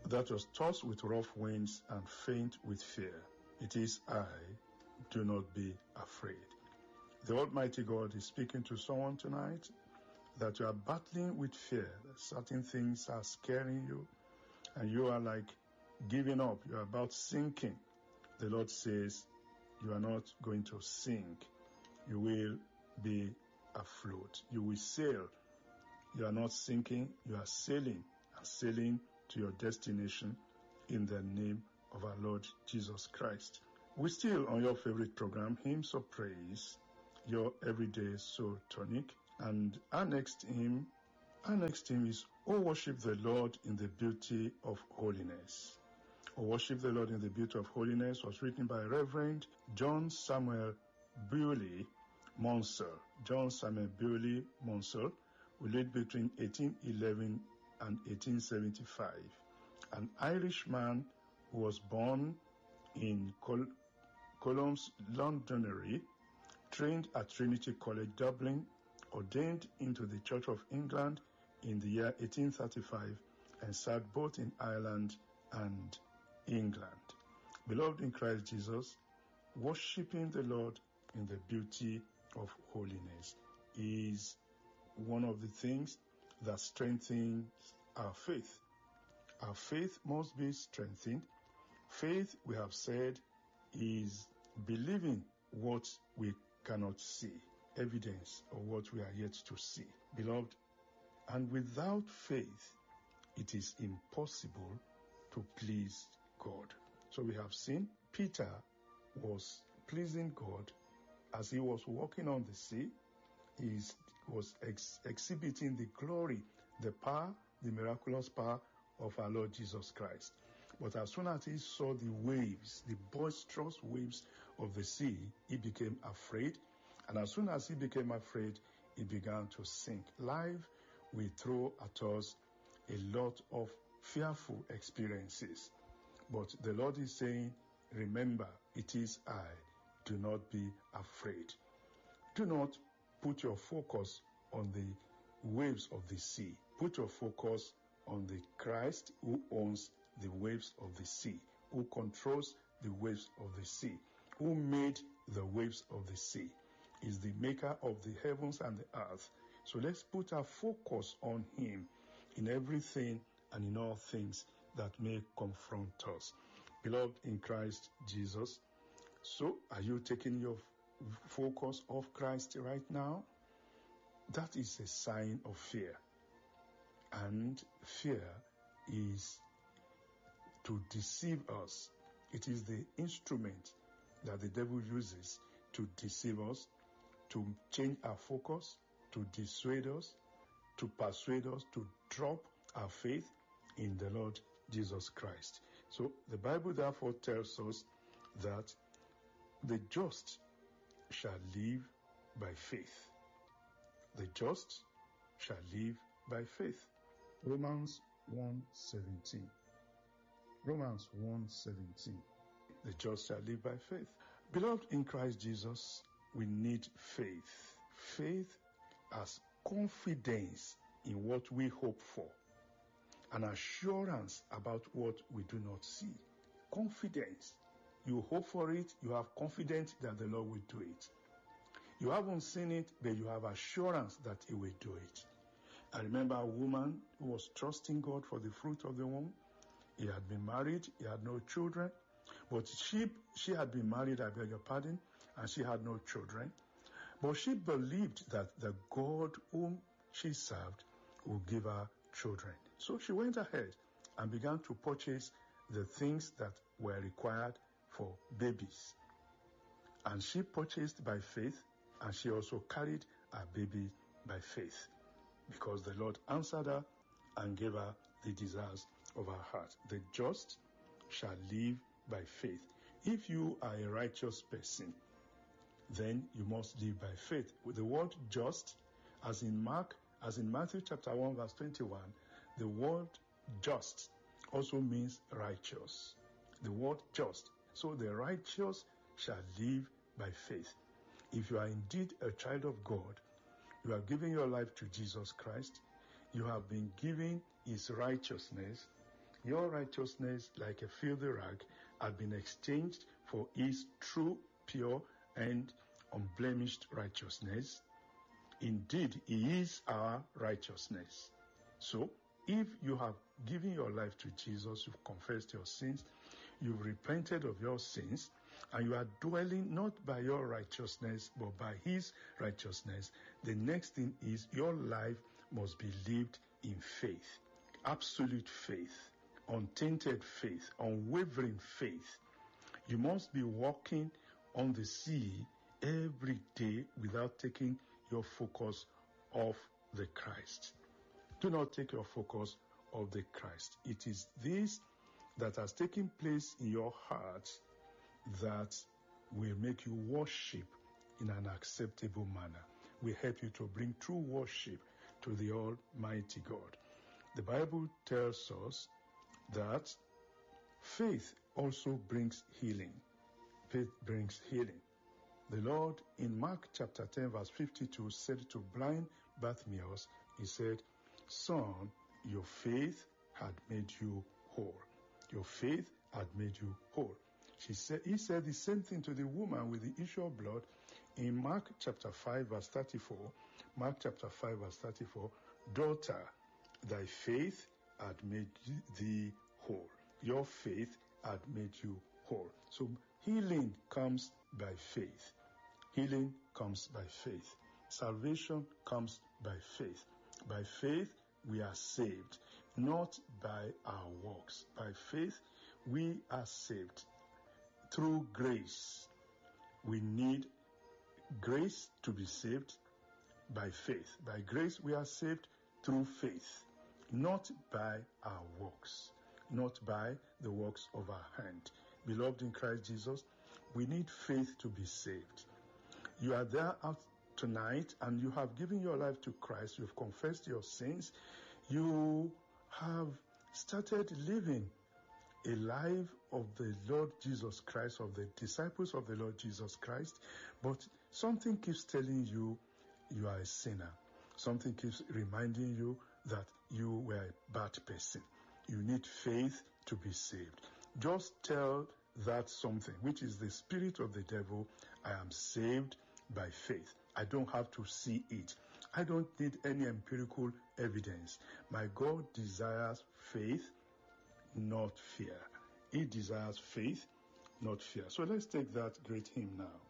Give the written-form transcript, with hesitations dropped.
that was tossed with rough winds and faint with fear. It is I, do not be afraid. The Almighty God is speaking to someone tonight that you are battling with fear, that certain things are scaring you, and you are like giving up, you are about sinking. The Lord says, you are not going to sink. You will be afloat. You will sail. You are not sinking, you are sailing, and sailing to your destination in the name of our Lord Jesus Christ. We're still on your favorite program, Hymns of Praise, your everyday soul tonic. And our next hymn is O Worship the Lord in the Beauty of Holiness. O Worship the Lord in the Beauty of Holiness was written by Reverend John Samuel Bewley Munsell. John Samuel Bewley Munsell, who lived between 1811 and 1875. An Irishman who was born in Columns, Londonderry, trained at Trinity College, Dublin, ordained into the Church of England in the year 1835, and served both in Ireland and England. Beloved in Christ Jesus, worshiping the Lord in the beauty of holiness is one of the things that strengthens our faith. Our faith must be strengthened. Faith, we have said, is believing what we cannot see, evidence of what we are yet to see. Beloved, and without faith, it is impossible to please God. So we have seen Peter was pleasing God as he was walking on the sea. He was exhibiting the glory, the power, the miraculous power of our Lord Jesus Christ. But as soon as he saw the waves, the boisterous waves of the sea, he became afraid. And as soon as he became afraid, he began to sink. Life will throw at us a lot of fearful experiences. But the Lord is saying, remember, it is I. Do not be afraid. Do not put your focus on the waves of the sea. Put your focus on the Christ who owns the waves of the sea, who controls the waves of the sea, who made the waves of the sea, is the maker of the heavens and the earth. So let's put our focus on Him in everything and in all things that may confront us. Beloved in Christ Jesus, so are you taking your focus off Christ right now? That is a sign of fear. And fear is to deceive us. It is the instrument that the devil uses to deceive us, to change our focus, to dissuade us, to persuade us to drop our faith in the Lord Jesus Christ. So the Bible therefore tells us that the just shall live by faith. The just shall live by faith. Romans 1:17. Romans 1:17. The just shall live by faith. Beloved in Christ Jesus, we need faith. Faith as confidence in what we hope for, an assurance about what we do not see. Confidence. You hope for it, you have confidence that the Lord will do it. You haven't seen it, but you have assurance that He will do it. I remember a woman who was trusting God for the fruit of the womb. He had been married, he had no children, but she had been married, I beg your pardon, and she had no children. But she believed that the God whom she served would give her children. So she went ahead and began to purchase the things that were required for babies. And she purchased by faith, and she also carried her baby by faith, because the Lord answered her and gave her the desires of her heart. The just shall live by faith. If you are a righteous person, then you must live by faith. With the word just, as in Matthew chapter 1 verse 21, the word just also means righteous. The word just. So the righteous shall live by faith. If you are indeed a child of God, you have given your life to Jesus Christ, you have been given His righteousness, Your righteousness, like a filthy rag, had been exchanged for his true, pure, and unblemished righteousness. Indeed, he is our righteousness. So, if you have given your life to Jesus, you've confessed your sins, you've repented of your sins, and you are dwelling not by your righteousness, but by his righteousness, the next thing is your life must be lived in faith. Absolute faith, untainted faith, unwavering faith. You must be walking on the sea every day without taking your focus off the Christ. Do not take your focus off the Christ. It is this that has taken place in your heart that will make you worship in an acceptable manner, will help you to bring true worship to the Almighty God. The Bible tells us that faith also brings healing. Faith brings healing. The Lord in Mark chapter 10 verse 52 said to blind Bartimaeus, he said, "Son, your faith had made you whole." Your faith had made you whole. He said the same thing to the woman with the issue of blood in Mark chapter 5 verse 34. Mark chapter 5 verse 34, "Daughter, thy faith had made thee whole." Your faith had made you whole. So healing comes by faith. Healing comes by faith. Salvation comes by faith. By faith, we are saved, not by our works. By faith, we are saved through grace. We need grace to be saved by faith. By grace, we are saved through faith, not by our works, not by the works of our hand. Beloved in Christ Jesus, we need faith to be saved. You are there out tonight and you have given your life to Christ. You've confessed your sins. You have started living a life of the Lord Jesus Christ, of the disciples of the Lord Jesus Christ. But something keeps telling you you are a sinner. Something keeps reminding you that you were a bad person. You need faith to be saved. Just tell that something, which is the spirit of the devil, I am saved by faith. I don't have to see it. I don't need any empirical evidence. My God desires faith, not fear. He desires faith, not fear. So let's take that great hymn now.